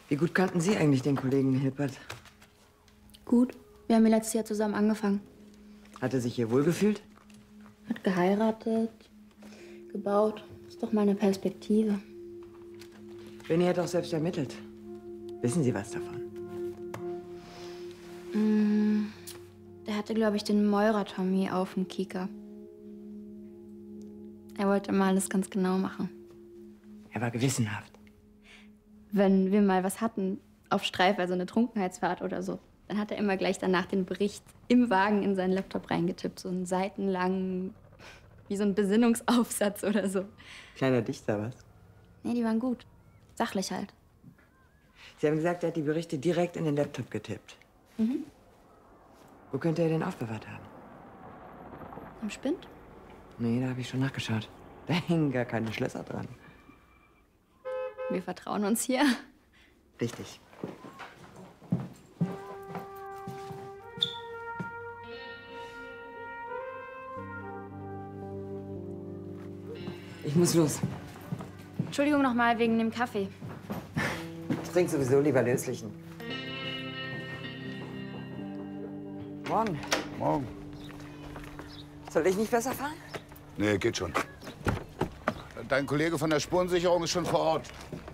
Wie gut kannten Sie eigentlich den Kollegen Hilpert? Gut. Wir haben letztes Jahr zusammen angefangen. Hat er sich hier wohlgefühlt? Hat geheiratet, gebaut. Ist doch mal eine Perspektive. Benny hat doch selbst ermittelt. Wissen Sie was davon? Der hatte, glaube ich, den Meurer-Tommy auf dem Kieker. Er wollte immer alles ganz genau machen. Er war gewissenhaft. Wenn wir mal was hatten, auf Streif, also eine Trunkenheitsfahrt oder so, dann hat er immer gleich danach den Bericht im Wagen in seinen Laptop reingetippt. So einen seitenlangen, wie so ein Besinnungsaufsatz oder so. Kleiner Dichter, was? Nee, die waren gut. Sachlich halt. Sie haben gesagt, er hat die Berichte direkt in den Laptop getippt. Mhm. Wo könnte er den aufbewahrt haben? Am Spind? Nee, da habe ich schon nachgeschaut. Da hängen gar keine Schlösser dran. Wir vertrauen uns hier. Richtig. Ich muss los. Entschuldigung nochmal wegen dem Kaffee. Ich trinke sowieso lieber löslichen. Morgen. Morgen. Soll ich nicht besser fahren? Nee, geht schon. Dein Kollege von der Spurensicherung ist schon vor Ort.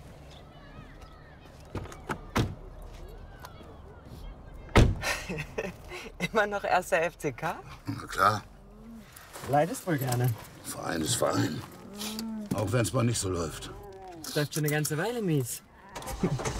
Immer noch erster FCK? Na klar. Leidest wohl gerne. Verein ist Verein. Auch wenn es mal nicht so läuft. Das läuft schon eine ganze Weile mies.